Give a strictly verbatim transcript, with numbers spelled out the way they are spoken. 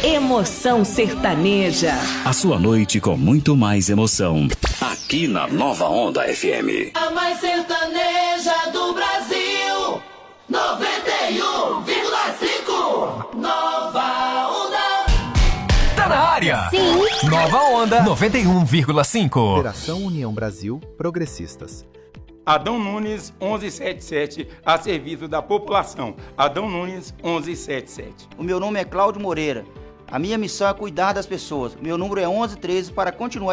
Emoção Sertaneja. A sua noite com muito mais emoção. Aqui na Nova Onda F M. A mais sertaneja do Brasil. noventa e um vírgula cinco. Nova Onda. Tá na área. Sim. Nova Onda noventa e um vírgula cinco. Federação União Brasil Progressistas. Adão Nunes onze setenta e sete, a serviço da população. Adão Nunes onze setenta e sete. O meu nome é Cláudio Moreira. A minha missão é cuidar das pessoas. Meu número é onze treze para continuar